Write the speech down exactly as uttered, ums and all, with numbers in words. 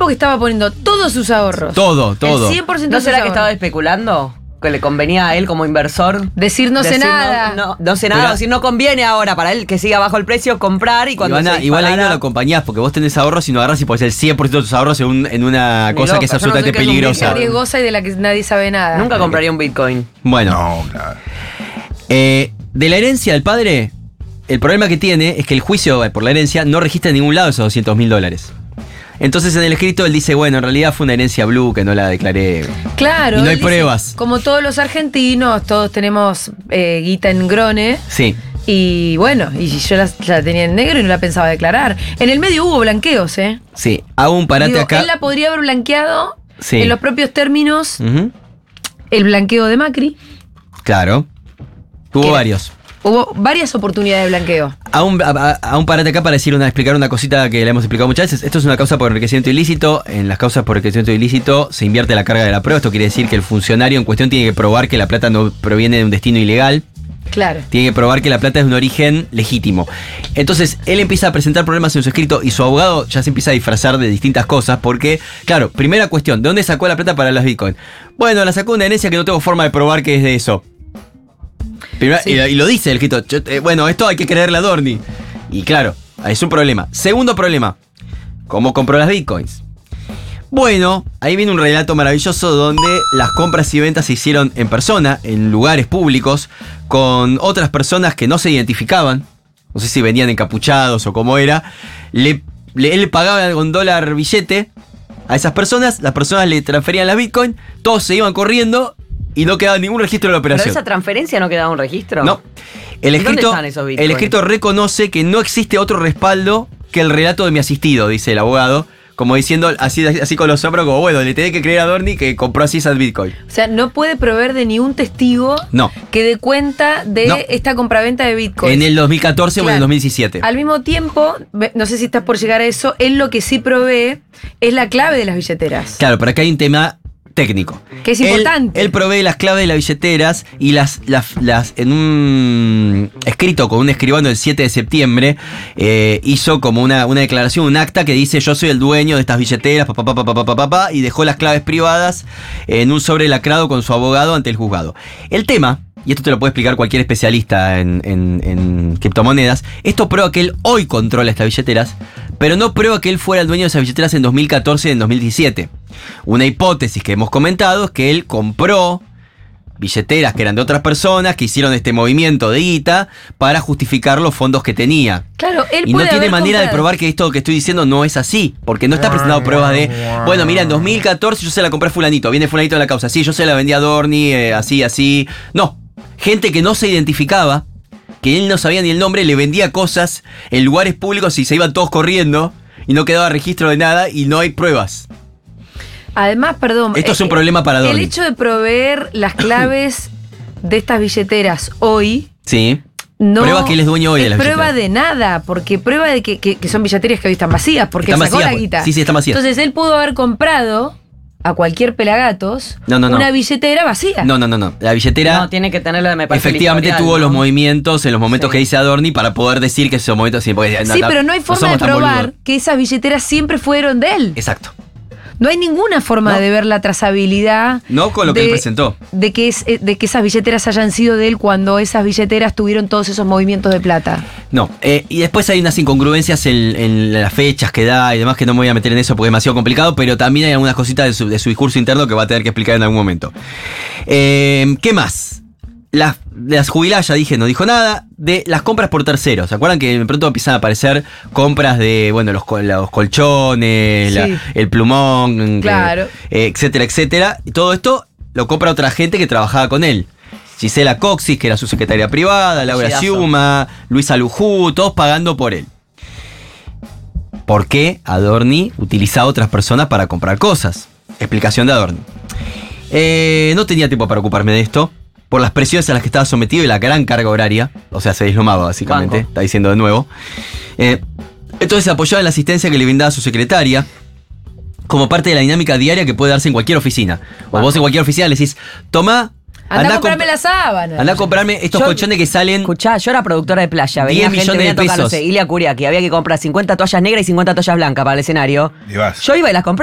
tipo que estaba poniendo todos sus ahorros. Todo, todo. El cien por ciento ¿No de sus será que ahorros. estaba especulando? Que le convenía a él como inversor. Decir no sé Decir, nada. No, no, no sé nada. Pero- o si no conviene ahora para él que siga bajo el precio, comprar y cuando Ivana, se igual ahí no disparara- lo acompañás porque vos tenés ahorros y no agarrás y podés el cien por ciento de tus ahorros en, un- en una Ni cosa loca, que es yo no sé absolutamente qué es un Que peligrosa. Bitcoin. riesgosa y de la que nadie sabe nada. Nunca compraría un Bitcoin. Bueno, No, claro. eh, de la herencia del padre, el problema que tiene es que el juicio por la herencia no registra en ningún lado esos doscientos mil dólares. Entonces en el escrito él dice, bueno, en realidad fue una herencia blue que no la declaré. Claro. Y no hay él dice, pruebas. Como todos los argentinos, todos tenemos eh, guita en grone. Sí. Y bueno, y yo la, la tenía en negro y no la pensaba declarar. En el medio hubo blanqueos, ¿eh? Sí, hago un parate Digo, acá. él la podría haber blanqueado Sí. en los propios términos, Ujú, el blanqueo de Macri. claro. Tuvo ¿Qué? varios. Hubo varias oportunidades de blanqueo. A un, a, a- a un parate acá para decir una, explicar una cosita que le hemos explicado muchas veces. Esto es una causa por enriquecimiento ilícito. En las causas por enriquecimiento ilícito se invierte la carga de la prueba. Esto quiere decir que el funcionario en cuestión tiene que probar que la plata no proviene de un destino ilegal. Claro. Tiene que probar que la plata es de un origen legítimo. Entonces, él empieza a presentar problemas en su escrito y su abogado ya se empieza a disfrazar de distintas cosas porque, claro, primera cuestión, ¿de dónde sacó la plata para las Bitcoin? Bueno, la sacó de una herencia que no tengo forma de probar que es de eso. Primera- Sí. y, y lo dice el escrito. Yo, eh, bueno, esto hay que creerle a Dorni. Y claro, es un problema. Segundo problema, ¿cómo compró las Bitcoins? Bueno, ahí viene un relato maravilloso donde las compras y ventas se hicieron en persona, en lugares públicos, con otras personas que no se identificaban. No sé si venían encapuchados o cómo era. Le, le- él le pagaba con dólar billete a esas personas, las personas le transferían la Bitcoin, todos se iban corriendo y no quedaba ningún registro de la ¿Pero operación. esa transferencia no quedaba un registro? No. El ¿Y dónde escrito, están esos Bitcoin? el escrito reconoce que no existe otro respaldo que el relato de mi asistido, dice el abogado, como diciendo así, así con los hombros, como bueno, le tenés que creer a Dorni que compró así esas Bitcoin. O sea, no puede proveer de ni un testigo No. que dé cuenta de No. esta compraventa de Bitcoin. En el dos mil catorce o en el Claro. dos mil diecisiete. Al mismo tiempo, ve- no sé si estás por llegar a eso, él lo que sí provee es la clave de las billeteras. Claro, pero acá hay un tema técnico. Que es Él- importante. Él, provee las claves de las billeteras y las, las, las en un escrito con un escribano el siete de septiembre eh, hizo como una, una declaración, un acta que dice yo soy el dueño de estas billeteras, papá, papá, papá, papá, papá, y dejó las claves privadas en un sobre lacrado con su abogado ante el juzgado. El tema, y esto te lo puede explicar cualquier especialista en, en- en criptomonedas, esto prueba que él hoy controla estas billeteras, pero no prueba que él fuera el dueño de esas billeteras en dos mil catorce y en dos mil diecisiete. Una hipótesis que hemos comentado es que él compró billeteras que eran de otras personas que hicieron este movimiento de guita para justificar los fondos que tenía. Claro, él Y no puede tiene haber manera de comprado- probar que esto que estoy diciendo no es así, porque no está presentando pruebas de, bueno, mira, en dos mil catorce yo se la compré a fulanito, viene fulanito de la causa, sí, yo se la vendí a Dorni, eh, así, así. No, gente que no se identificaba, que él no sabía ni el nombre, le vendía cosas en lugares públicos y se iban todos corriendo y no quedaba registro de nada y no hay pruebas. Además, perdón. Esto es un eh, problema para El Dorni. hecho de proveer las claves de estas billeteras hoy Sí. no Prueba que él es dueño hoy de es las prueba billeteras. de nada, porque prueba de que, que- que son billeteras que hoy están vacías, porque Están él sacó vacías, la pues. guita. Sí, sí, están vacías. Entonces él pudo haber comprado a cualquier pelagatos No, no, no. una billetera vacía. No, no, no, no. La billetera No, tiene que tenerlo, me parece. el efectivamente historial, tuvo ¿no? los movimientos en los momentos Sí. que dice Adorni para poder decir que esos momentos sí, porque, Sí, pero no hay forma de somos tan probar boludos. que esas billeteras siempre fueron de él. Exacto. No hay ninguna forma No. de ver la trazabilidad. No con lo que de- él presentó. De que, es, eh, de que esas billeteras hayan sido de él cuando esas billeteras tuvieron todos esos movimientos de plata. No, eh, y después hay unas incongruencias en, en las fechas que da y demás que no me voy a meter en eso porque es demasiado complicado, pero también hay algunas cositas de su, de su discurso interno que va a tener que explicar en algún momento. Eh, ¿Qué más? Las, de las jubiladas, ya dije, no dijo nada. De las compras por terceros. ¿Se acuerdan que de pronto empiezan a aparecer compras de, bueno, los, col- los colchones, Sí. la- el plumón, Claro. eh, etcétera, etcétera? Y todo esto lo compra otra gente que trabajaba con él. Gisela Coxis, que era su secretaria privada, Laura Apellidazo. Siuma, Luisa Lujú, todos pagando por él. ¿Por qué Adorni utilizaba a otras personas para comprar cosas? Explicación de Adorni. Eh, no tenía tiempo para ocuparme de esto, por las presiones a las que estaba sometido y la gran carga horaria. O sea, se deslomaba básicamente, Banco. está diciendo de nuevo. Eh, entonces se apoyaba en la asistencia que le brindaba su secretaria, como parte de la dinámica diaria que puede darse en cualquier oficina. O vos en cualquier oficina le decís, tomá, Anda, a a comprarme comp- la sábana. andá a comprarme estos Yo- colchones que salen. Escuchá, yo era productora de playa. Venía diez gente, millones venía de a tocar, no pesos. sé, Ilia Curiaki. Había que comprar cincuenta toallas negras y cincuenta toallas blancas para el escenario. Y vas. Yo iba y las compraba.